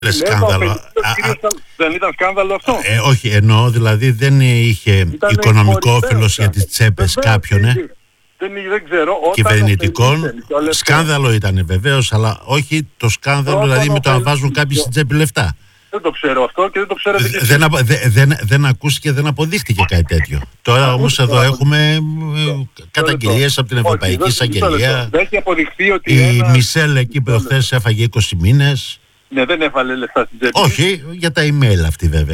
Σκάνδαλο. Δεν ήταν σκάνδαλο αυτό? Όχι, εννοώ δηλαδή δεν είχε οικονομικό όφελος για τις τσέπες κάποιον. Δεν ξέρω. Κυβερνητικών. Σκάνδαλο ήταν βεβαίως, αλλά όχι το σκάνδαλο δηλαδή με το να βάζουν κάποιοι στην τσέπη λεφτά. Δεν το ξέρω αυτό και δεν το ξέρετε και δεν ακούστηκε, δεν αποδείχτηκε κάτι τέτοιο. Τώρα όμως εδώ έχουμε καταγγελίες από την Ευρωπαϊκή Εισαγγελία. Έχει αποδειχθεί ότι η Μισελ εκεί προχθές έφαγε 20 μήνες. Ναι, δεν έβαλε λεφτά στην τσέπη. Όχι, για τα email αυτή βέβαια.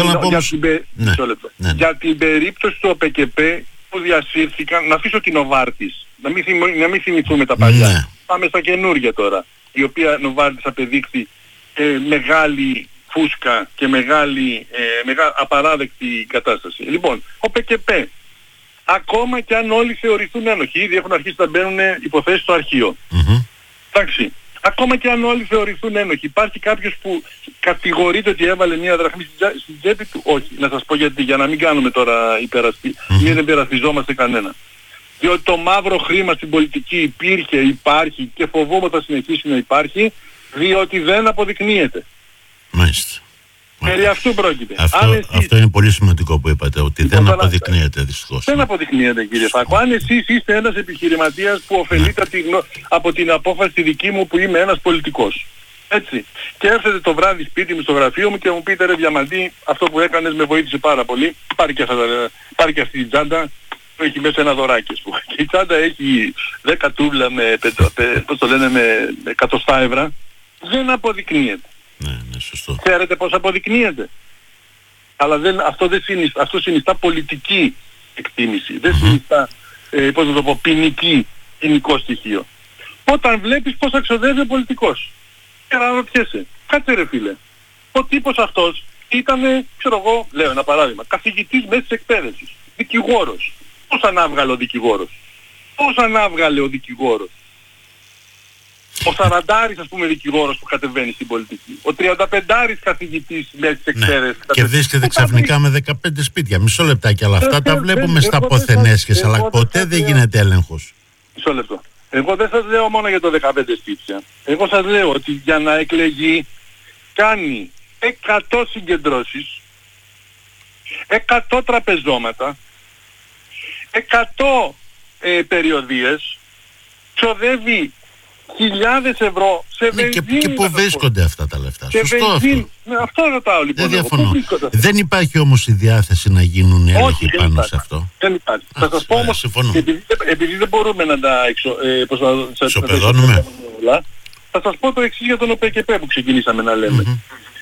Για την περίπτωση του ΟΠΕΚΕΠΕ που διασύρθηκαν, να αφήσω την Νοβάρτης, να μην θυμηθούμε τα παλιά. Ναι. Πάμε στα καινούργια τώρα, η οποία Νοβάρτης απεδείχθη μεγάλη φούσκα και μεγάλη απαράδεκτη κατάσταση. Λοιπόν, ΟΠΕΚΕΠΕ, ακόμα και αν όλοι θεωρηθούν ένοχοι, ήδη έχουν αρχίσει να μπαίνουν υποθέσεις στο αρχείο. Εντάξει. Ακόμα και αν όλοι θεωρηθούν ένοχοι, υπάρχει κάποιος που κατηγορείται ότι έβαλε μία δραχμή στην τσέπη του? Όχι. Να σας πω γιατί, για να μην κάνουμε τώρα μην υπερασπιζόμαστε κανένα. Διότι το μαύρο χρήμα στην πολιτική υπήρχε, υπάρχει και φοβόμαι θα συνεχίσει να υπάρχει, διότι δεν αποδεικνύεται. Μάλιστα. Περί αυτού πρόκειται. Αυτό είναι πολύ σημαντικό που είπατε, ότι δεν αποδεικνύεται δυστυχώς. Δεν αποδεικνύεται, κύριε Φάκο. Αν εσείς είστε ένας επιχειρηματίας που ωφελείται από την απόφαση δική μου που είμαι ένας πολιτικός, έτσι, και έρθετε το βράδυ σπίτι μου στο γραφείο μου και μου πείτε, ρε Διαμαντή, αυτό που έκανες με βοήθησε πάρα πολύ, πάρει και αυτή την τσάντα που έχει μέσα ένα δωράκι, ας πούμε. Και η τσάντα έχει 10 τούβλα με 100 ευρώ. Δεν αποδεικνύεται. Ναι, σωστό. Ξέρετε πώς αποδεικνύεται? Αλλά αυτό συνιστά πολιτική εκτίμηση. Δεν συνιστά, πώς να το πω, ποινικό στοιχείο. Όταν βλέπεις πώς αξιοδεύει ο πολιτικός. Και να ρωτιέσαι, κάτσε ρε φίλε, ο τύπος αυτός ήταν, ξέρω εγώ, λέω ένα παράδειγμα, καθηγητής μέσης εκπαίδευσης, δικηγόρος. Πώς ανάβγαλε ο δικηγόρος? Ο 40άρης, ας πούμε, δικηγόρος που κατεβαίνει στην πολιτική. Ο 35άρης καθηγητής μέσης εκπαίδευσης. Και βρίσκεται ξαφνικά με 15 σπίτια. Μισό λεπτάκι, αλλά αυτά τα βλέπουμε στα ποθενέσχες, αλλά ποτέ δεν γίνεται έλεγχος. Μισό λεπτό. Εγώ δεν σας λέω μόνο για το 15 σπίτια. Εγώ σας λέω ότι για να εκλεγεί κάνει 100 συγκεντρώσεις, 100 τραπεζώματα, 100 περιοδίες, ξοδεύει χιλιάδες ευρώ σε βενζίνη. Και πού βρίσκονται αυτά τα λεφτά? Σωστό αυτό. Αυτό ρωτάω λοιπόν. Δεν διαφωνώ. Δεν υπάρχει όμως η διάθεση να γίνουν έλεγχοι πάνω σε αυτό. Δεν υπάρχει. Θα σας πω όμως, επειδή δεν μπορούμε να τα ισοπεδώνουμε, θα σας πω το εξής για τον ΟΠΕΚΕΠΕ που ξεκινήσαμε να λέμε.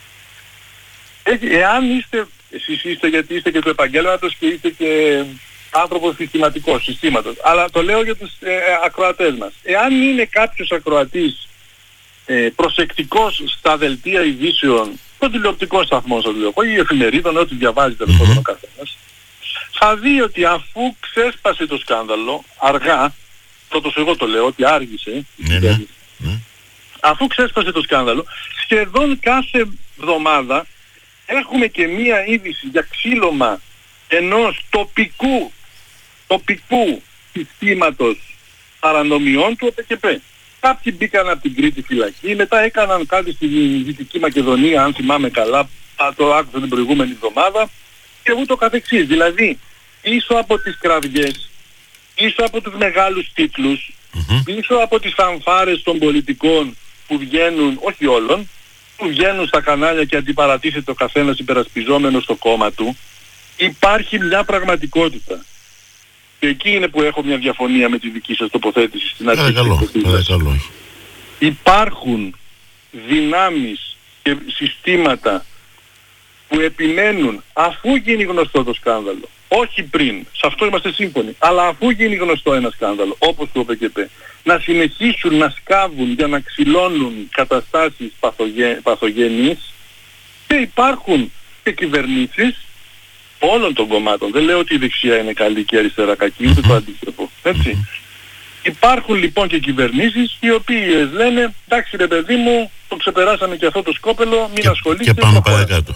Εάν εσείς είστε, γιατί είστε και του επαγγέλματος και είστε και άνθρωπος συστήματος. Αλλά το λέω για τους ακροατές μας. Εάν είναι κάποιος ακροατής προσεκτικός στα δελτία ειδήσεων, των τηλεοπτικών σταθμών σας λέω, ή εφημερίδων, ό,τι διαβάζει τέλος πάντων ο καθένας, θα δει ότι αφού ξέσπασε το σκάνδαλο, αργά, πρώτος εγώ το λέω, ότι άργησε, αφού ξέσπασε το σκάνδαλο, σχεδόν κάθε εβδομάδα έχουμε και μία είδηση για ξύλωμα ενός τοπικού συστήματος παρανομιών του ΟΠΕΚΕΠΕ. Κάποιοι μπήκαν από την Κρήτη φυλακή, μετά έκαναν κάτι στη Δυτική Μακεδονία, αν θυμάμαι καλά, το άκουσα την προηγούμενη εβδομάδα, και ούτω καθεξής. Δηλαδή, πίσω από τις κραυγές, πίσω από τους μεγάλους τίτλους, πίσω από τις φανφάρες των πολιτικών που βγαίνουν, όχι όλων, που βγαίνουν στα κανάλια και αντιπαρατίθεται ο καθένας υπερασπιζόμενος στο κόμμα του, υπάρχει μια πραγματικότητα. Και εκεί είναι που έχω μια διαφωνία με τη δική σας τοποθέτηση στην αρχή. Παρακαλώ. Υπάρχουν δυνάμεις και συστήματα που επιμένουν, αφού γίνει γνωστό το σκάνδαλο, όχι πριν, σε αυτό είμαστε σύμφωνοι, αλλά αφού γίνει γνωστό ένα σκάνδαλο, όπως το ΟΠΕΚΕΠΕ, να συνεχίσουν να σκάβουν για να ξυλώνουν καταστάσεις παθογενείς, και υπάρχουν και κυβερνήσεις όλων των κομμάτων. Δεν λέω ότι η δεξιά είναι καλή και η αριστερά κακή, ούτε το αντίστοιχο. Έτσι. Υπάρχουν λοιπόν και κυβερνήσεις οι οποίες λένε, εντάξει ρε παιδί μου, το ξεπεράσαμε και αυτό το σκόπελο, μην ασχολείστε. Και πάμε παρακάτω.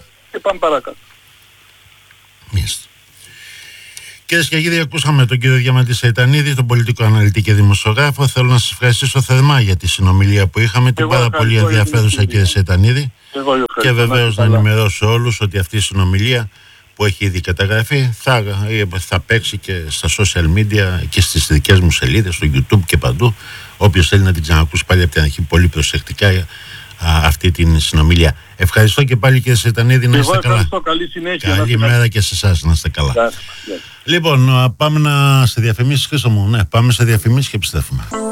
Κυρίες και κύριοι, ακούσαμε τον κύριο Διαμαντή Σαϊτανίδη, τον πολιτικό αναλυτή και δημοσιογράφο. Θέλω να σας ευχαριστήσω θερμά για τη συνομιλία που είχαμε, την πάρα πολύ ενδιαφέρουσα, κύριε Σαϊτανίδη. Και βεβαίως να ενημερώσω όλους ότι αυτή η συνομιλία που έχει ήδη καταγραφεί θα παίξει και στα social media και στις δικές μου σελίδες, στο YouTube και παντού. Όποιος θέλει να την ξανακούσει πάλι από την αρχή πολύ προσεκτικά αυτή την συνομιλία. Ευχαριστώ και πάλι, κύριε Σεϊτανίδη, να είστε καλά. Καλή συνέχεια. Καλή μέρα και σε εσάς, να είστε καλά. Λοιπόν, πάμε σε διαφημίσεις, Χρήστο μου. Ναι, πάμε σε διαφημίσεις και επιστρέφουμε.